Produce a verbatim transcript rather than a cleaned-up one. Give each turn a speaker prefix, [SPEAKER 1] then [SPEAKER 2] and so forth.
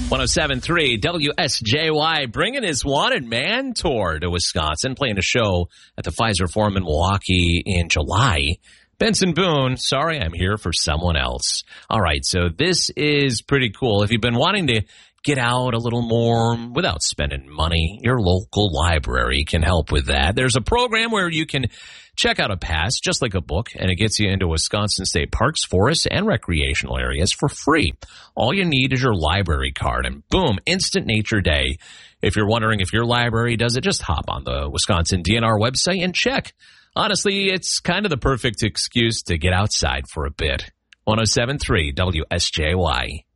[SPEAKER 1] one oh seven point three W S J Y bringing his Wanted Man tour to Wisconsin, playing a show at the Pfizer Forum in Milwaukee in July. Benson Boone, sorry, I'm here for someone else. All right, so this is pretty cool. If you've been wanting to get out a little more without spending money, your local library can help with that. There's a program where you can check out a pass, just like a book, and it gets you into Wisconsin state parks, forests, and recreational areas for free. All you need is your library card, and boom, instant nature day. If you're wondering if your library does it, just hop on the Wisconsin D N R website and check. Honestly, it's kind of the perfect excuse to get outside for a bit. one oh seven point three W S J Y.